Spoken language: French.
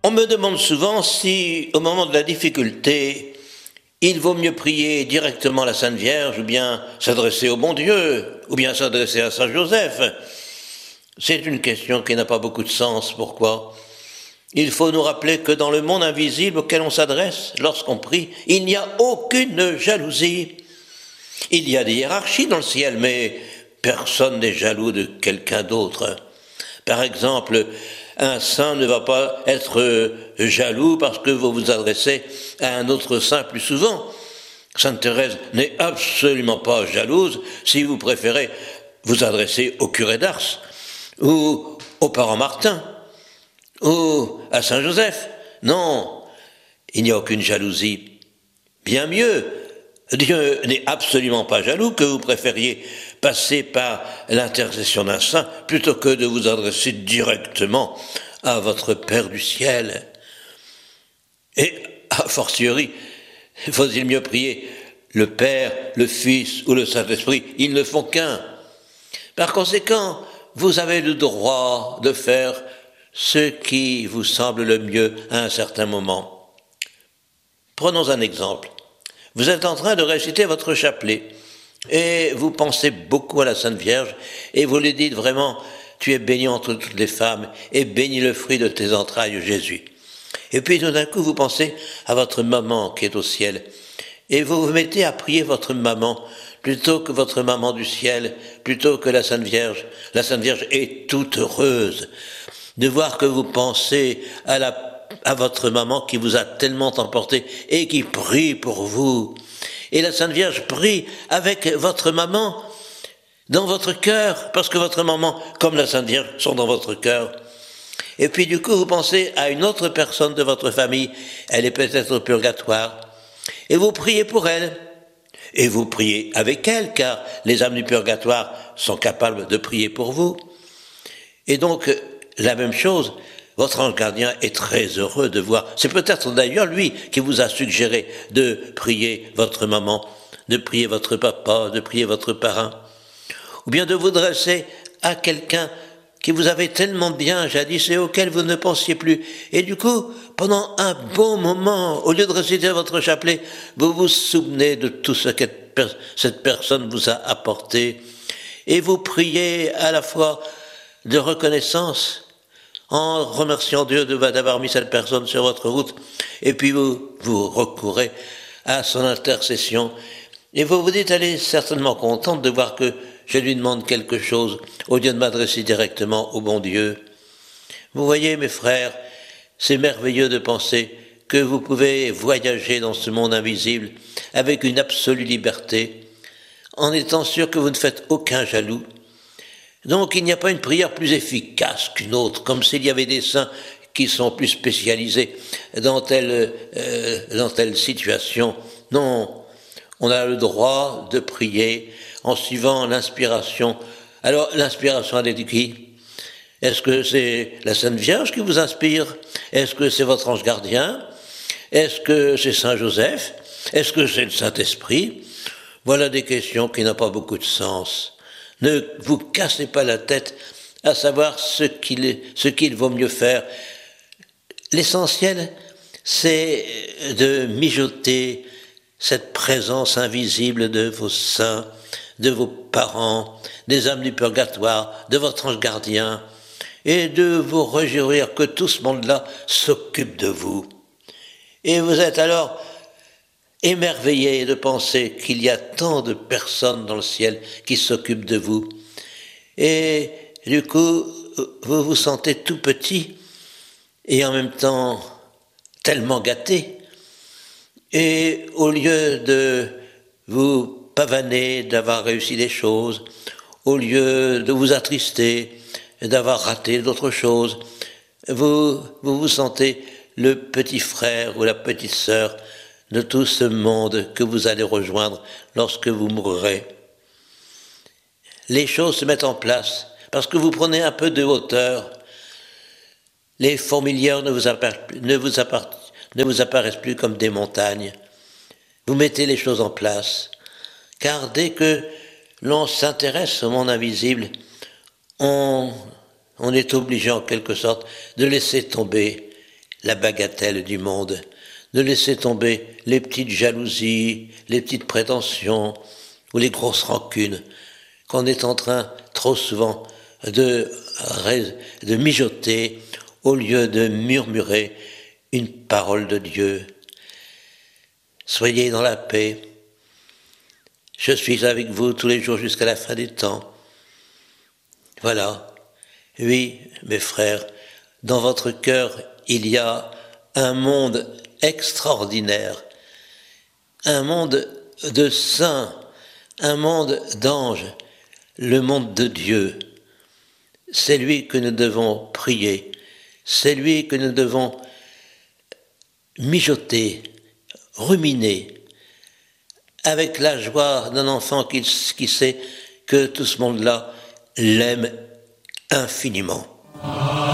On me demande souvent si, au moment de la difficulté, il vaut mieux prier directement à la Sainte Vierge, ou bien s'adresser au bon Dieu, ou bien s'adresser à Saint Joseph. C'est une question qui n'a pas beaucoup de sens. Pourquoi ? Il faut nous rappeler que dans le monde invisible auquel on s'adresse, lorsqu'on prie, il n'y a aucune jalousie. Il y a des hiérarchies dans le ciel, mais personne n'est jaloux de quelqu'un d'autre. Par exemple, un saint ne va pas être jaloux parce que vous vous adressez à un autre saint plus souvent. Sainte Thérèse n'est absolument pas jalouse si vous préférez vous adresser au curé d'Ars, ou au parent Martin, ou à Saint Joseph. Non, il n'y a aucune jalousie. Bien mieux, Dieu n'est absolument pas jaloux que vous préfériez passer par l'intercession d'un saint plutôt que de vous adresser directement à votre Père du ciel. Et, a fortiori, faut-il mieux prier le Père, le Fils ou le Saint-Esprit? Ils ne font qu'un. Par conséquent, vous avez le droit de faire ce qui vous semble le mieux à un certain moment. Prenons un exemple. Vous êtes en train de réciter votre chapelet et vous pensez beaucoup à la Sainte Vierge et vous lui dites vraiment « Tu es bénie entre toutes les femmes et béni le fruit de tes entrailles, Jésus ». Et puis tout d'un coup vous pensez à votre maman qui est au ciel et vous vous mettez à prier votre maman plutôt que votre maman du ciel, plutôt que la Sainte Vierge. La Sainte Vierge est toute heureuse de voir que vous pensez à votre maman qui vous a tellement emporté et qui prie pour vous. Et la Sainte Vierge prie avec votre maman dans votre cœur, parce que votre maman, comme la Sainte Vierge, sont dans votre cœur. Et puis du coup, vous pensez à une autre personne de votre famille, elle est peut-être au purgatoire, et vous priez pour elle. Et vous priez avec elle, car les âmes du purgatoire sont capables de prier pour vous. Et donc, la même chose, votre ange gardien est très heureux de voir. C'est peut-être d'ailleurs lui qui vous a suggéré de prier votre maman, de prier votre papa, de prier votre parrain, ou bien de vous dresser à quelqu'un qui vous avait tellement bien jadis et auquel vous ne pensiez plus. Et du coup, pendant un bon moment, au lieu de réciter votre chapelet, vous vous souvenez de tout ce que cette personne vous a apporté, et vous priez à la fois de reconnaissance, en remerciant Dieu d'avoir mis cette personne sur votre route, et puis vous recourez à son intercession, et vous vous dites, elle est certainement contente de voir que je lui demande quelque chose, au lieu de m'adresser directement au bon Dieu. Vous voyez, mes frères, c'est merveilleux de penser que vous pouvez voyager dans ce monde invisible avec une absolue liberté, en étant sûr que vous ne faites aucun jaloux. Donc il n'y a pas une prière plus efficace qu'une autre, comme s'il y avait des saints qui sont plus spécialisés dans telle situation. Non, on a le droit de prier en suivant l'inspiration. Alors l'inspiration, elle est de qui ? Est-ce que c'est la Sainte Vierge qui vous inspire ? Est-ce que c'est votre ange gardien ? Est-ce que c'est Saint Joseph ? Est-ce que c'est le Saint-Esprit ? Voilà des questions qui n'ont pas beaucoup de sens. Ne vous cassez pas la tête à savoir ce qu'il vaut mieux faire. L'essentiel, c'est de mijoter cette présence invisible de vos saints, de vos parents, des âmes du purgatoire, de votre ange gardien, et de vous réjouir que tout ce monde-là s'occupe de vous. Et vous êtes alors émerveillé de penser qu'il y a tant de personnes dans le ciel qui s'occupent de vous. Et du coup, vous vous sentez tout petit et en même temps tellement gâté. Et au lieu de vous pavaner d'avoir réussi des choses, au lieu de vous attrister d'avoir raté d'autres choses, vous vous sentez le petit frère ou la petite sœur de tout ce monde que vous allez rejoindre lorsque vous mourrez. Les choses se mettent en place parce que vous prenez un peu de hauteur. Les fourmilières ne vous apparaissent plus comme des montagnes. Vous mettez les choses en place, car dès que l'on s'intéresse au monde invisible, on est obligé en quelque sorte de laisser tomber la bagatelle du monde. Ne laissez tomber les petites jalousies, les petites prétentions ou les grosses rancunes qu'on est en train trop souvent de mijoter au lieu de murmurer une parole de Dieu. Soyez dans la paix. Je suis avec vous tous les jours jusqu'à la fin des temps. Voilà. Oui, mes frères, dans votre cœur, il y a un monde extraordinaire, un monde de saints, un monde d'anges, le monde de Dieu. C'est lui que nous devons prier, c'est lui que nous devons mijoter, ruminer, avec la joie d'un enfant qui sait que tout ce monde-là l'aime infiniment.